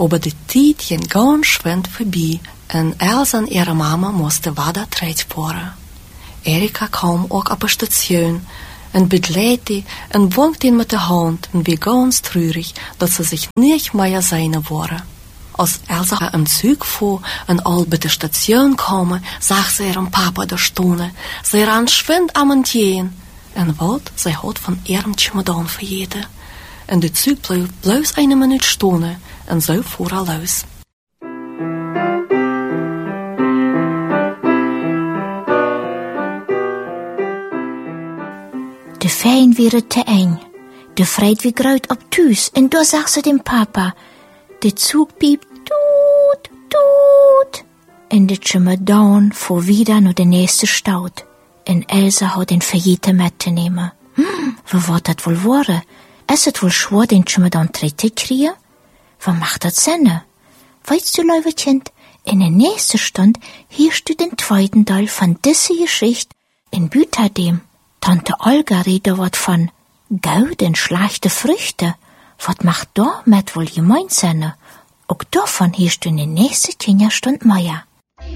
Aber die Zeit ging ganz schwind vorbei en Elsa en ihre Mama moesten weiter treed worden. Erika kwam ook op de station en begleitet die en wonkte ihn mit der Hand und war ganz traurig, dass sie sich nicht mehr sehen wollen. Als Elsa im Zug fuhr und all bei der Station kam, zag sie ihren Papa da stehen. Sie ran schwind am entgegen. En wat, sie hat von ihrem Chemodan verjeden. En de Zug bleef bloß eine Minute stehen und so fuhr los. De Ferien wäre te eng. De Freit wie groot op thuis en da zag ze dem Papa. De Zug piept, toet, toet. En de Chemodan fuhr wieder naar de nächste Stadt. En Elsa had den verjeten met te nemen. Wo wordt dat wohl worden? Is het wohl schwer, den Chemodan terug te kriegen? Wat macht dat Sinn? Weißt du, Leuwertchen, in der nächsten Stunde hörst du den zweiten Teil von dieser Geschichte in Büterdem. Tante Olga redet wat von Goud en schlechte Früchte. Wat macht da mit wohl gemeint sein? Auch davon hörst du in der nächsten 10 Stunden mehr.